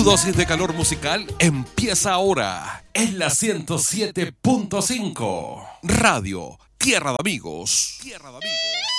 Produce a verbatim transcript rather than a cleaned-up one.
dosis de calor musical empieza ahora en la ciento siete punto cinco. Radio Tierra de Amigos. Tierra de Amigos.